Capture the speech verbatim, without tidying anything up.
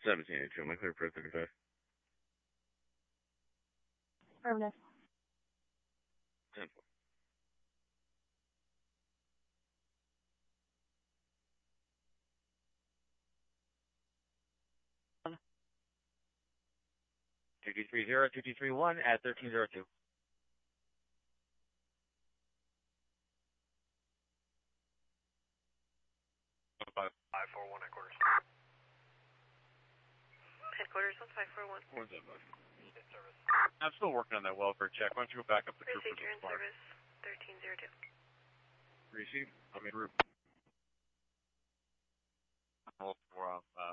seventeen eighty-two, am I clear for thirty-five? Affirmative. ten four. two two three zero, two two three one at thirteen oh two. five four one headquarters. Headquarters on five four one. What's that, bud? Service. I'm still working on that welfare check. Why don't you go back up the troopers? Receive, you're in service. thirteen oh two. Receive? I mean, group. Hold for, uh,